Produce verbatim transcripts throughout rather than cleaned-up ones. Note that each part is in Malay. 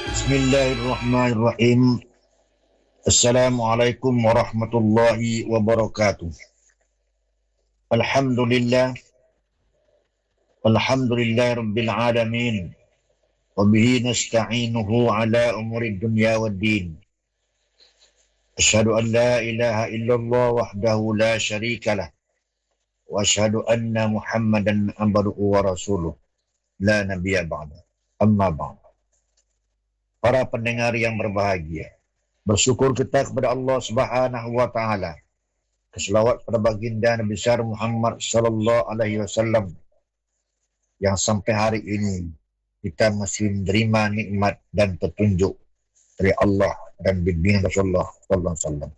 Bismillahirrahmanirrahim. Assalamualaikum warahmatullahi wabarakatuh. Alhamdulillah. Alhamdulillah rabbil alamin. Wabihi nasta'inuhu ala umuri dunya wad din. Asyhadu an la ilaha illallah wahdahu la syarikalah. Wa asyhadu anna Muhammadan abduhu wa rasuluh. La nabiyya ba'da. Amma ba'd. Para pendengar yang berbahagia, bersyukur kita kepada Allah Subhanahu wa taala. Keselawat pada baginda Nabi besar Muhammad sallallahu alaihi wasallam yang sampai hari ini kita masih menerima nikmat dan petunjuk dari Allah dan bimbingan Rasulullah sallallahu alaihi wasallam.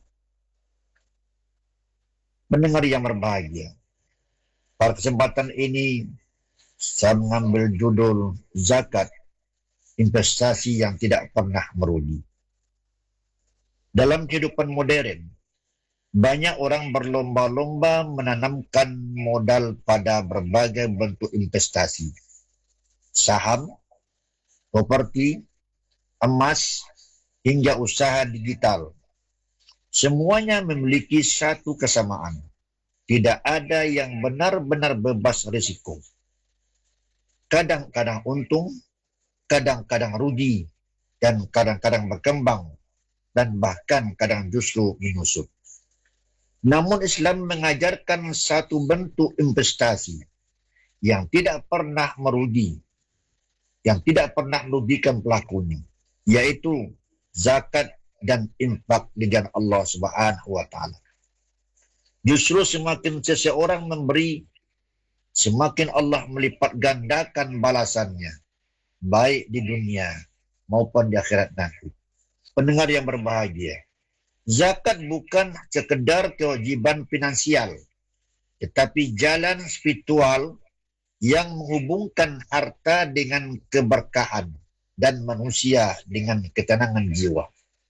Pendengar yang berbahagia, pada kesempatan ini saya mengambil judul zakat, investasi yang tidak pernah merugi. Dalam kehidupan modern, banyak orang berlomba-lomba menanamkan modal pada berbagai bentuk investasi. Saham, properti, emas, hingga usaha digital. Semuanya memiliki satu kesamaan. Tidak ada yang benar-benar bebas risiko. Kadang-kadang untung, kadang-kadang rugi, dan kadang-kadang berkembang, dan bahkan kadang justru menyusut. Namun Islam mengajarkan satu bentuk investasi yang tidak pernah merugi, yang tidak pernah merugikan pelakunya, yaitu zakat dan infak di jalan Allah Subhanahu wa taala. Justru semakin seseorang memberi, semakin Allah melipat gandakan balasannya, baik di dunia maupun di akhirat nanti. Pendengar yang berbahagia, zakat bukan sekedar kewajiban finansial, tetapi jalan spiritual yang menghubungkan harta dengan keberkahan dan manusia dengan ketenangan jiwa.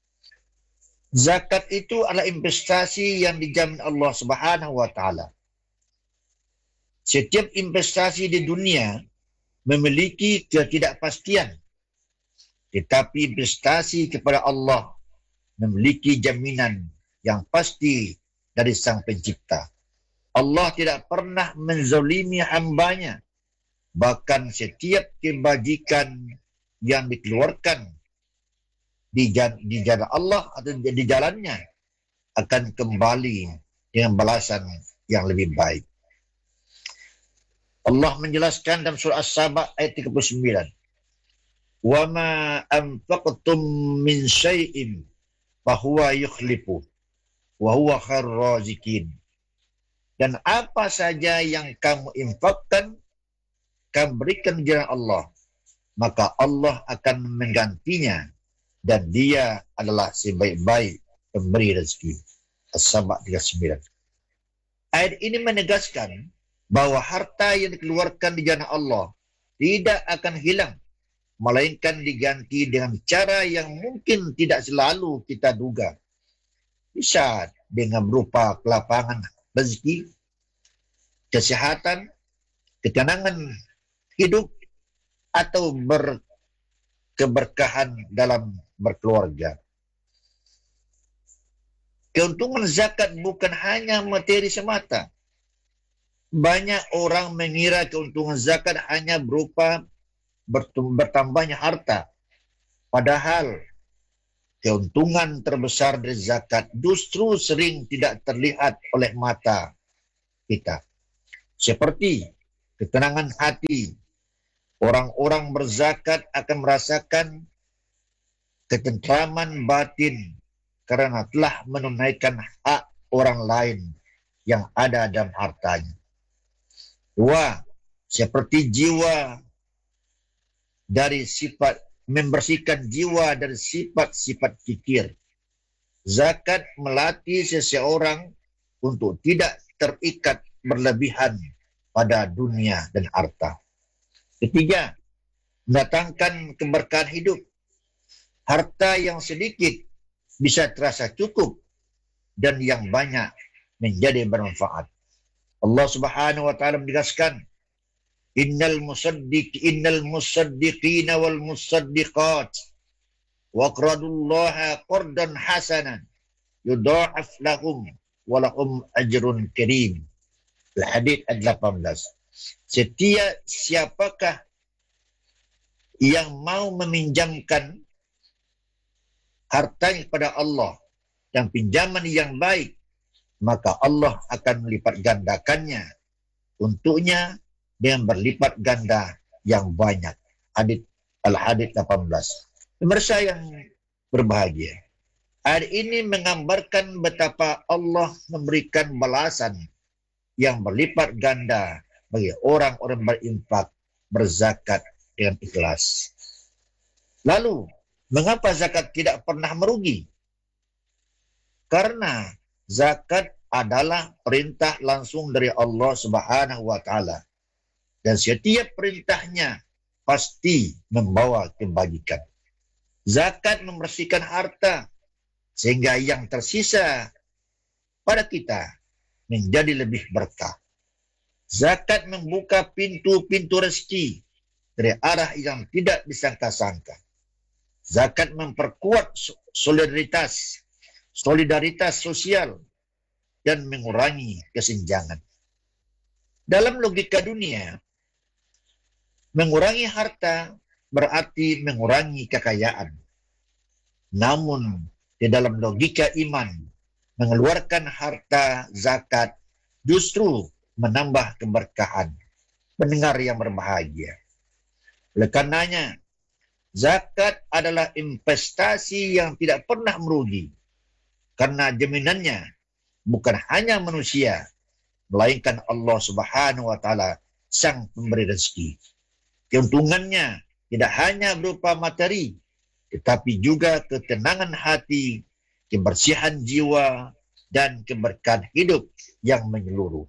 Zakat itu adalah investasi yang dijamin Allah Subhanahu wa taala. Setiap investasi di dunia memiliki ketidakpastian, tetapi investasi kepada Allah memiliki jaminan yang pasti dari Sang Pencipta. Allah tidak pernah menzalimi hambanya. Bahkan setiap kebajikan yang dikeluarkan di jalan, di jalan Allah atau di jalannya akan kembali dengan balasan yang lebih baik. Allah menjelaskan dalam surah As-Saba ayat tiga puluh sembilan. Wa ma anfaqtum min syai'in fahuwa yukhlifu wa huwa khairur raziqin. Dan apa saja yang kamu infakkan, kamu berikan di jalan Allah, maka Allah akan menggantinya dan dia adalah sebaik-baik pemberi rezeki. As-Saba tiga puluh sembilan. Ayat ini menegaskan bahwa harta yang dikeluarkan di jalan Allah tidak akan hilang, melainkan diganti dengan cara yang mungkin tidak selalu kita duga. Bisa dengan berupa kelapangan rezeki, kesehatan, ketenangan hidup, atau berkeberkahan dalam berkeluarga. Keuntungan zakat bukan hanya materi semata. Banyak orang mengira keuntungan zakat hanya berupa bertambahnya harta. Padahal keuntungan terbesar dari zakat justru sering tidak terlihat oleh mata kita. Seperti ketenangan hati. Orang-orang berzakat akan merasakan ketentraman batin karena telah menunaikan hak orang lain yang ada dalam hartanya. Dua, seperti jiwa dari sifat, membersihkan jiwa dari sifat-sifat kikir. Zakat melatih seseorang untuk tidak terikat berlebihan pada dunia dan harta. Ketiga, mendatangkan keberkahan hidup. Harta yang sedikit bisa terasa cukup dan yang banyak menjadi bermanfaat. Allah Subhanahu wa taala menegaskan, Innal musaddiq innal musaddiqina wal musaddiqat wa aqradullaha qardan hasanan yudha'af lahum wa lahum ajrun karim. Al-Hadid ayat lapan belas. Setiap siapakah yang mau meminjamkan hartanya kepada Allah dan pinjaman yang baik, maka Allah akan melipat gandakannya untuknya dengan berlipat ganda yang banyak. Hadits Al-Hadid lapan belas. Pemirsa yang berbahagia, ayat ini menggambarkan betapa Allah memberikan balasan yang berlipat ganda bagi orang-orang berinfak, berzakat dengan ikhlas. Lalu, mengapa zakat tidak pernah merugi? Karena zakat adalah perintah langsung dari Allah Subhanahu wa taala. Dan setiap perintahnya pasti membawa kebajikan. Zakat membersihkan harta sehingga yang tersisa pada kita menjadi lebih berkah. Zakat membuka pintu-pintu rezeki dari arah yang tidak disangka-sangka. Zakat memperkuat solidaritas, solidaritas sosial dan mengurangi kesenjangan. Dalam logika dunia, mengurangi harta berarti mengurangi kekayaan. Namun, di dalam logika iman, mengeluarkan harta zakat justru menambah keberkahan. Pendengar yang berbahagia. Oleh karenanya, zakat adalah investasi yang tidak pernah merugi. Karena jaminannya bukan hanya manusia, melainkan Allah Subhanahu wa taala, sang pemberi rezeki. Keuntungannya tidak hanya berupa materi, tetapi juga ketenangan hati, kebersihan jiwa, dan keberkahan hidup yang menyeluruh.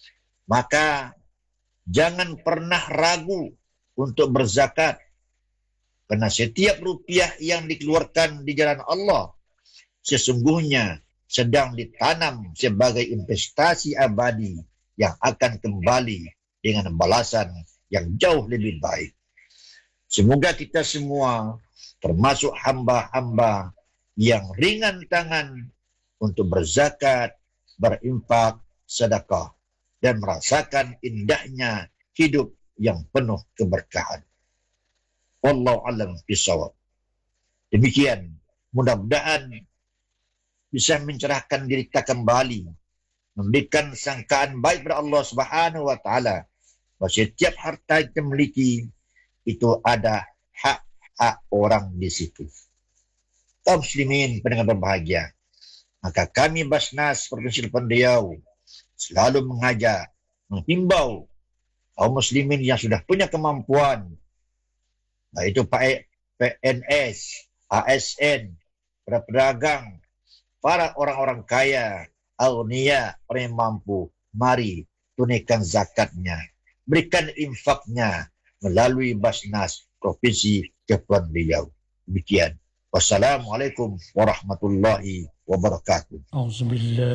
Maka jangan pernah ragu untuk berzakat, karena setiap rupiah yang dikeluarkan di jalan Allah sesungguhnya sedang ditanam sebagai investasi abadi yang akan kembali dengan balasan yang jauh lebih baik. Semoga kita semua termasuk hamba-hamba yang ringan tangan untuk berzakat, berinfak, sedekah, dan merasakan indahnya hidup yang penuh keberkahan. Wallahu a'lam bishawab. Demikian, mudah-mudahan bisa mencerahkan diri kita kembali, memberikan sangkaan baik kepada Allah Subhanahu wa taala, bahwa setiap harta yang kita miliki itu ada hak-hak orang di situ. Kaum muslimin pendengar berbahagia, maka kami Basnas Provinsi Kepulauan Riau selalu mengajak, menghimbau kaum muslimin yang sudah punya kemampuan, baik itu P N S, A S N, para pedagang, para orang-orang kaya, agniya, orang yang mampu, mari tunaikan zakatnya, berikan infaknya melalui Basnas Provinsi Kepulauan Riau. Demikian. Wassalamualaikum warahmatullahi wabarakatuh. Auzubillah.